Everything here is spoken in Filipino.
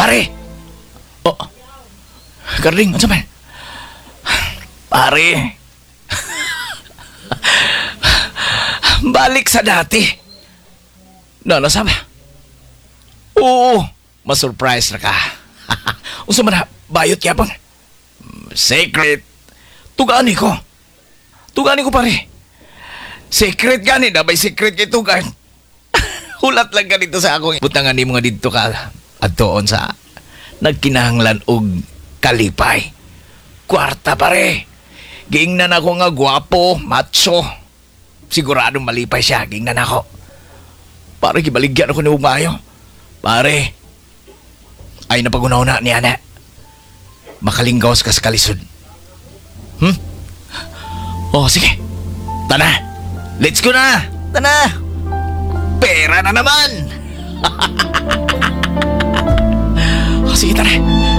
Pare! Oh, Garling, ano man? Pare! Balik sa dati. Nasama? Oo, masurprise na ka. Unsa man na, bayot kaya bang? Secret. Tugani ko. Tugani ko pare. Secret gani na, may secret kay tugan. Hulat lang ka dito sa akong butangan ni mga dito ka at doon sa nagkinahanglan og kalipay. Kwarta pare. Giingnan ako nga gwapo, macho. Sigurado malipay siya, giingnan ako. Pare, kibaligyan ako ni Umayo. Pare, ay napagunaw na niya na. Makalinggaws ka sa kalisod. Oh, sige. Tana. Let's go na. Tana. Pera na naman. Oh, sige, tara.